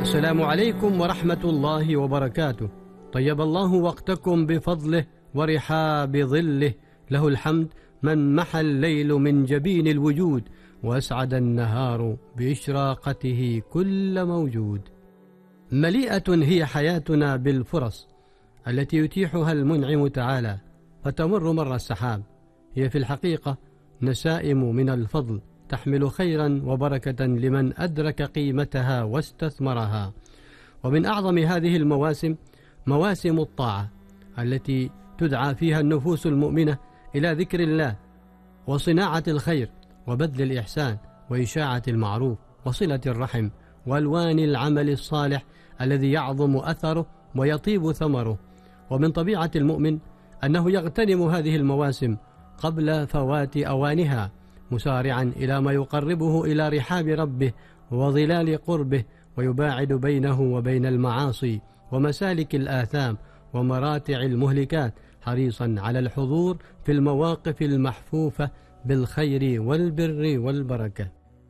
السلام عليكم ورحمة الله وبركاته. طيب الله وقتكم بفضله ورحاب ظله، له الحمد من محى الليل من جبين الوجود، وأسعد النهار بإشراقته كل موجود. مليئة هي حياتنا بالفرص التي يتيحها المنعم تعالى، فتمر مر السحاب. هي في الحقيقة نسائم من الفضل تحمل خيرا وبركة لمن أدرك قيمتها واستثمرها. ومن أعظم هذه المواسم مواسم الطاعة التي تدعى فيها النفوس المؤمنة إلى ذكر الله وصناعة الخير وبذل الإحسان وإشاعة المعروف وصلة الرحم والوان العمل الصالح الذي يعظم أثره ويطيب ثمره. ومن طبيعة المؤمن أنه يغتنم هذه المواسم قبل فوات أوانها، مسارعا إلى ما يقربه إلى رحاب ربه وظلال قربه، ويباعد بينه وبين المعاصي ومسالك الآثام ومراتع المهلكات، حريصا على الحضور في المواقف المحفوفة بالخير والبر والبركة،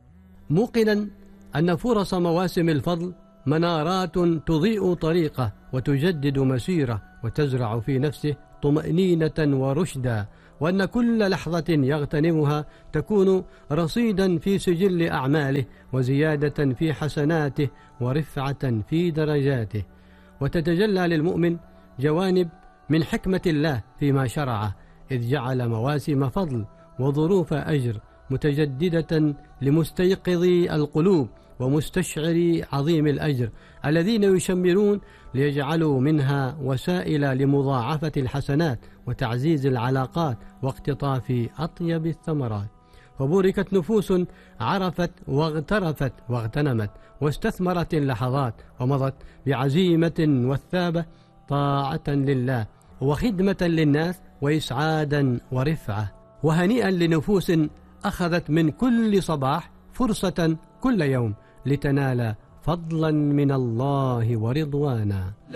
موقنا أن فرص مواسم الفضل منارات تضيء طريقه وتجدد مسيره وتزرع في نفسه طمأنينة ورشدا، وأن كل لحظة يغتنمها تكون رصيدا في سجل أعماله وزيادة في حسناته ورفعة في درجاته. وتتجلى للمؤمن جوانب من حكمة الله فيما شرعه، إذ جعل مواسم فضل وظروف أجر متجددة لمستيقظي القلوب ومستشعري عظيم الأجر الذين يشمرون ليجعلوا منها وسائل لمضاعفة الحسنات وتعزيز العلاقات واقتطاف أطيب الثمرات. فبوركت نفوس عرفت واغترفت واغتنمت واستثمرت اللحظات، ومضت بعزيمة وثابة طاعة لله وخدمة للناس وإسعادا ورفعة. وهنيئا لنفوس أخذت من كل صباح فرصة كل يوم لتنال فضلا من الله ورضوانا.